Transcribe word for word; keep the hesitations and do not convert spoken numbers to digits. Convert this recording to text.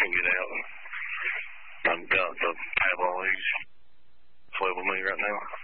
can get out. I've got the tab on these twelve with me right now.